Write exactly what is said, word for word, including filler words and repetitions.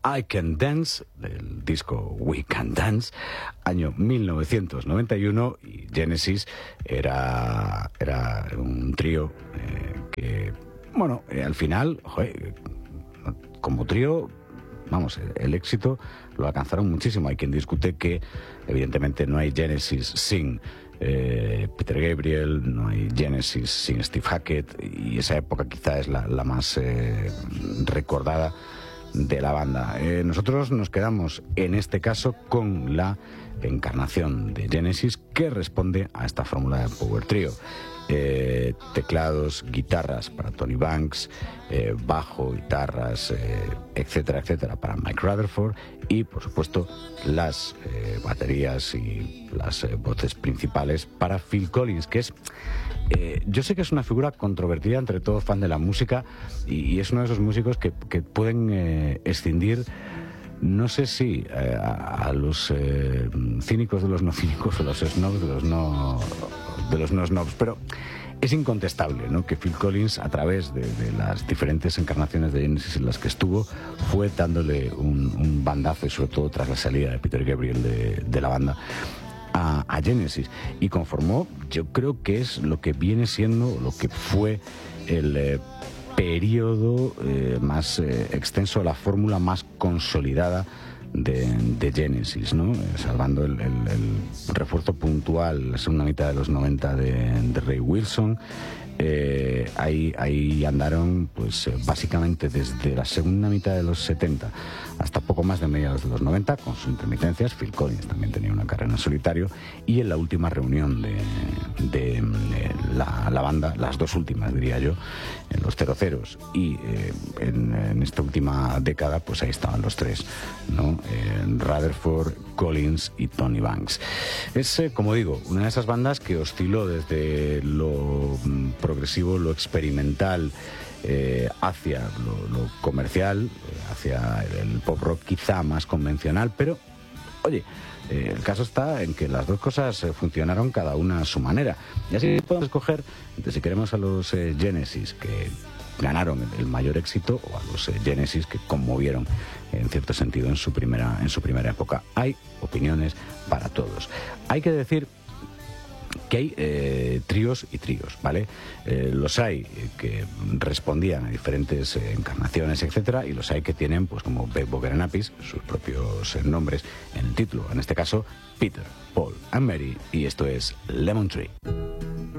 I Can Dance, del disco We Can Dance, año mil novecientos noventa y uno, y Genesis era, era un trío eh, que, bueno, eh, al final, joder, como trío, vamos, el éxito lo alcanzaron muchísimo. Hay quien discute que, evidentemente, no hay Genesis sin eh, Peter Gabriel, no hay Genesis sin Steve Hackett, y esa época quizá es la, la más eh, recordada de la banda. Eh, nosotros nos quedamos en este caso con la encarnación de Genesis que responde a esta fórmula de Power Trio. Eh, teclados, guitarras para Tony Banks, eh, bajo, guitarras, eh, etcétera, etcétera, para Mike Rutherford, y por supuesto las eh, baterías y las eh, voces principales para Phil Collins, que es Eh, yo sé que es una figura controvertida entre todo fan de la música, y, y es uno de esos músicos que, que pueden eh, escindir, no sé si eh, a, a los eh, cínicos de los no cínicos, o los snobs de los no de los no snobs, pero es incontestable, ¿no?, que Phil Collins, a través de, de las diferentes encarnaciones de Genesis en las que estuvo, fue dándole un, un bandazo, y sobre todo tras la salida de Peter Gabriel de, de la banda, A, a Genesis, y conformó, yo creo que es lo que viene siendo, lo que fue el eh, periodo eh, más eh, extenso, la fórmula más consolidada de, de Genesis, ¿no? Eh, salvando el, el, el refuerzo puntual, la segunda mitad de los noventa de, de Ray Wilson. Eh, ahí, ahí andaron pues eh, básicamente desde la segunda mitad de los setenta hasta poco más de mediados de los noventa, con sus intermitencias. Phil Collins también tenía una carrera en solitario, y en la última reunión de, de, de la, la banda, las dos últimas diría yo, en los cero ceros, y eh, en, en esta última década, pues ahí estaban los tres, ¿no? Eh, Rutherford, Collins y Tony Banks. Es, eh, como digo, una de esas bandas que osciló desde lo mm, progresivo, lo experimental, eh, hacia lo, lo comercial, eh, hacia el, el pop rock quizá más convencional, pero, oye, eh, el caso está en que las dos cosas eh, funcionaron cada una a su manera. Y así podemos escoger entre si queremos a los eh, Genesis, que ganaron el mayor éxito, o a los eh, Genesis que conmovieron en cierto sentido en su primera en su primera época. Hay opiniones para todos. Hay que decir que hay eh, tríos y tríos, ¿vale? Eh, los hay eh, que respondían a diferentes eh, encarnaciones, etcétera, y los hay que tienen, pues como Beck, Booker and Appice, sus propios eh, nombres en el título. En este caso, Peter, Paul and Mary, y esto es Lemon Tree.